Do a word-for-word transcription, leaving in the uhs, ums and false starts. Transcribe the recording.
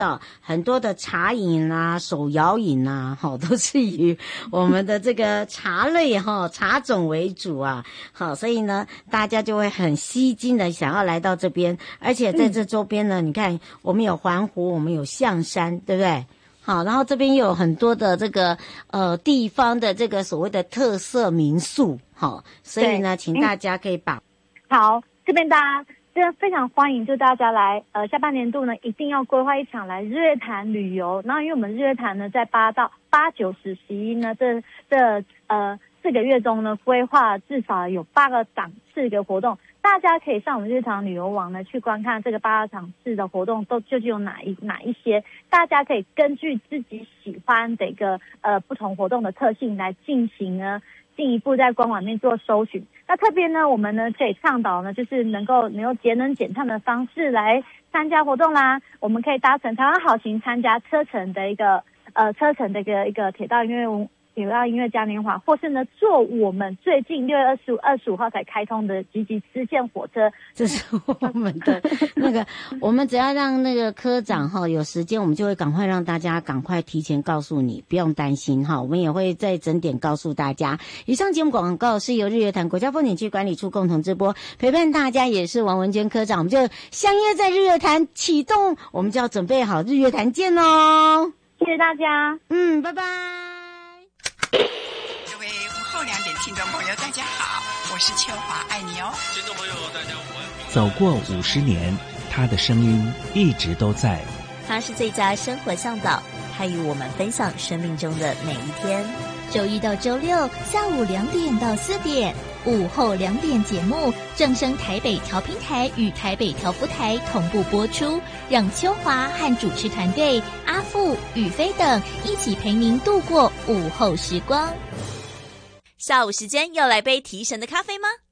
到很多的茶饮啊、手摇饮啊，哈，都是以我们的这个茶类哈、茶种为主啊，好，所以呢，大家就会很吸睛的想要来到这边，而且在这周边呢，嗯、你看我们有环湖，我们有象山，对不对？好，然后这边又有很多的这个呃地方的这个所谓的特色民宿，好，所以呢，请大家可以把、 嗯、好，这边大家真的非常欢迎，就大家来，呃，下半年度呢一定要规划一场来日月潭旅游。然后因为我们日月潭呢在八到八九十十一呢这这呃四个月中呢规划至少有八个档次的活动。大家可以上我们日月潭旅游网呢去观看这个八个场次的活动都究竟有哪一哪一些，大家可以根据自己喜欢的一个呃不同活动的特性来进行呢进一步在官网内做搜寻。那特别呢我们呢可以倡导呢就是能够能够节能减碳的方式来参加活动啦。我们可以搭乘台湾好行参加车程的一个呃车程的一个一个铁道音乐铁道音乐嘉年华，或是呢坐我们最近六月二十五二十五号才开通的集集支线火车。 这是我们的那个我们只要让那个科长哈有时间，我们就会赶快让大家赶快提前告诉你，不用担心哈，我们也会在整点告诉大家。以上节目广告是由日月潭国家风景区管理处共同直播，陪伴大家也是王文娟科长，我们就相约在日月潭启动，我们就要准备好日月潭见哦。 谢谢大家， 嗯，拜拜。 各位午后两点听众朋友大家好，我是秋华，爱你哦。 听众朋友大家午安。 走过五十年，他的声音一直都在。 他是最佳生活向导，他与我们分享生命中的每一天。 周一到周六下午两点到四点，午后两点节目正声台北调频台与台北调福台同步播出，让秋华和主持团队阿富、宇飞等一起陪您度过午后时光。 下午时间要来杯提神的咖啡吗？